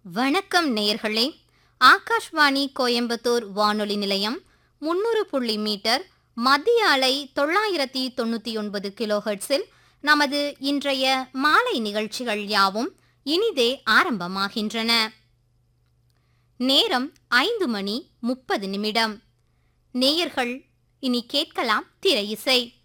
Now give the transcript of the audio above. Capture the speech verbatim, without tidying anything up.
வணக்கம் நேயர்களே. ஆகாஷ்வாணி கோயம்புத்தூர் வானொலி நிலையம் முன்னூறு புள்ளி மீட்டர் மத்திய அலை தொள்ளாயிரத்தி தொண்ணூத்தி ஒன்பது கிலோ ஹெர்ட்ஸில் நமது இன்றைய மாலை நிகழ்ச்சிகள் யாவும் இனிதே ஆரம்பமாகின்றன. நேரம் ஐந்து மணி முப்பது நிமிடம். நேயர்கள் இனி கேட்கலாம் திரை இசை.